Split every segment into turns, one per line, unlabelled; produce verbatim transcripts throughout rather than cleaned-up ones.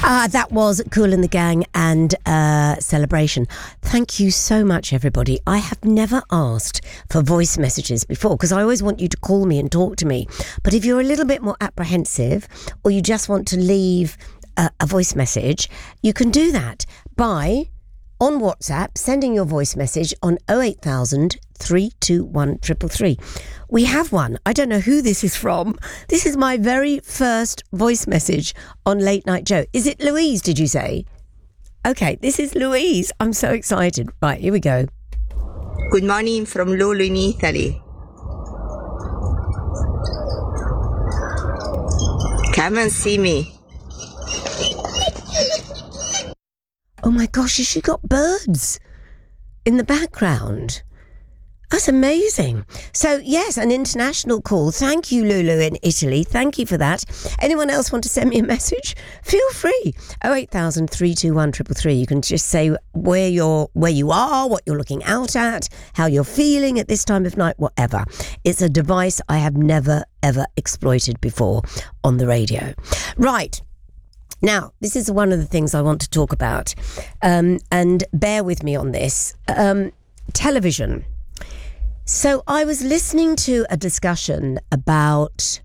Ah, that was Kool and the Gang and uh, Celebration. Thank you so much, everybody. I have never asked for voice messages before because I always want you to call me and talk to me. But if you're a little bit more apprehensive or you just want to leave a, a voice message, you can do that by, on WhatsApp, sending your voice message on oh eight thousand, three two one, three three three. We have one. I don't know who this is from. This is my very first voice message on Late Night Joe. Is it Louise, did you say? Okay, this is Louise. I'm so excited. Right, here we go.
Good morning from Lulu in Italy. Come and see me.
Oh my gosh, has she got birds in the background? That's amazing. So, yes, an international call. Thank you, Lulu in Italy. Thank you for that. Anyone else want to send me a message? Feel free. oh eight thousand, three two one, three three three. You can just say where you're, where you are, what you're looking out at, how you're feeling at this time of night, whatever. It's a device I have never, ever exploited before on the radio. Right. Now, this is one of the things I want to talk about, um, and bear with me on this. Um, television. So I was listening to a discussion about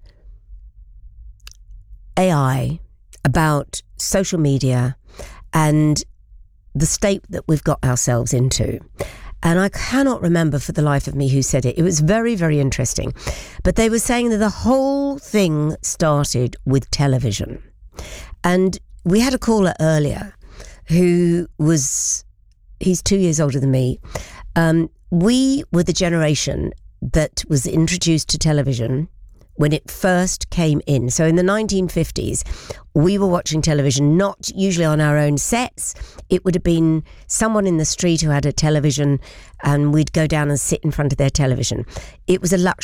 A I, about social media, and the state that we've got ourselves into. And I cannot remember for the life of me who said it. It was very, very interesting. But they were saying that the whole thing started with television. And we had a caller earlier who was, he's two years older than me. Um, we were the generation that was introduced to television when it first came in. So in the nineteen fifties, we were watching television, not usually on our own sets. It would have been someone in the street who had a television and we'd go down and sit in front of their television. It was a luxury.